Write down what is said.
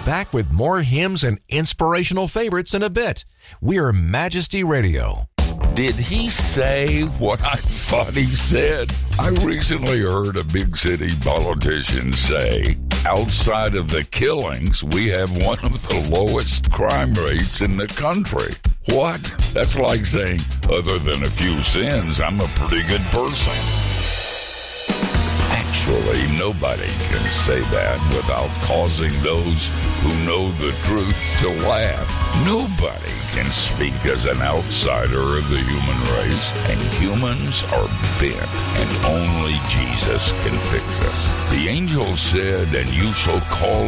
back with more hymns and inspirational favorites in a bit. We're Majesty Radio. Did he say what I thought he said? I recently heard a big city politician say, outside of the killings, we have one of the lowest crime rates in the country. What? That's like saying, other than a few sins, I'm a pretty good person. Actually, nobody can say that without causing those who know the truth to laugh. Nobody can speak as an outsider of the human race, and humans are bent, and only Jesus can fix us. The angel said, and you shall call